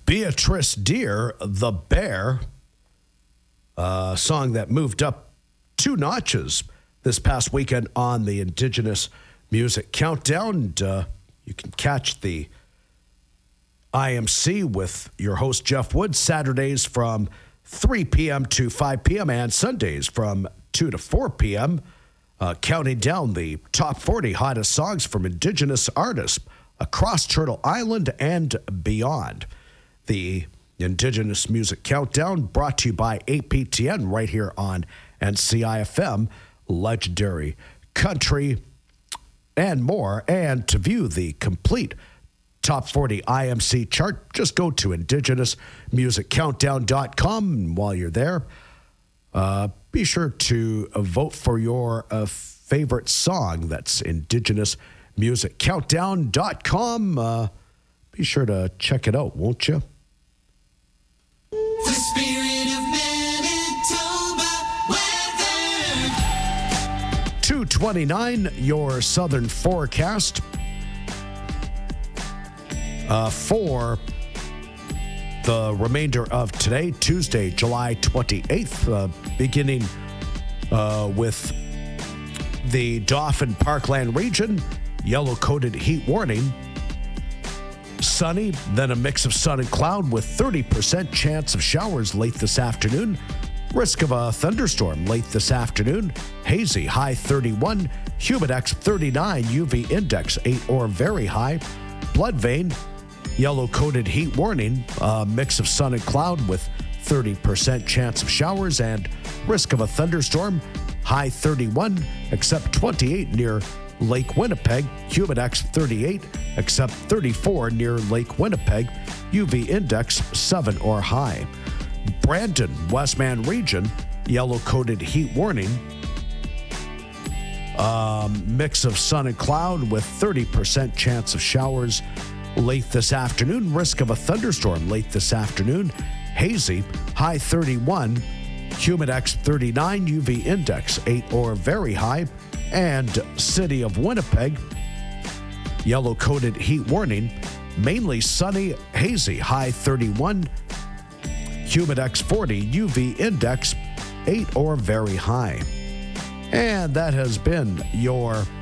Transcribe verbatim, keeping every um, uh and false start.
Beatrice Deer, The Bear, a song that moved up two notches this past weekend on the Indigenous Music Countdown. And, uh, you can catch the I M C with your host, Jeff Wood, Saturdays from three p.m. to five p.m. and Sundays from two to four p.m., uh, counting down the top forty hottest songs from Indigenous artists across Turtle Island and beyond. The Indigenous Music Countdown brought to you by A P T N right here on N C I F M, legendary country, and more. And to view the complete Top forty I M C chart, just go to indigenous music countdown dot com. And while you're there, uh, be sure to uh, vote for your uh, favorite song. That's indigenous music countdown dot com. Uh, be sure to check it out, won't you? The spirit of Manitoba weather. two twenty-nine, your southern forecast. Uh, for the remainder of today, Tuesday, July twenty-eighth, uh, beginning uh, with the Dauphin Parkland region, yellow-coated heat warning. Sunny, then a mix of sun and cloud with thirty percent chance of showers late this afternoon. Risk of a thunderstorm late this afternoon. Hazy, high thirty-one. Humidex thirty-nine. U V index eight or very high. Blood vein, yellow-coated heat warning, a mix of sun and cloud with thirty percent chance of showers and risk of a thunderstorm, high thirty-one, except twenty-eight near Lake Winnipeg, Humidex thirty-eight, except thirty-four near Lake Winnipeg, U V index seven or high. Brandon, Westman region, yellow-coated heat warning, um, mix of sun and cloud with thirty percent chance of showers late this afternoon. Risk of a thunderstorm late this afternoon. Hazy, high thirty-one. Humidex thirty-nine. U V index eight or very high. And City of Winnipeg, yellow-coated heat warning. Mainly sunny, hazy, high thirty-one. Humidex forty. U V index eight or very high. And that has been your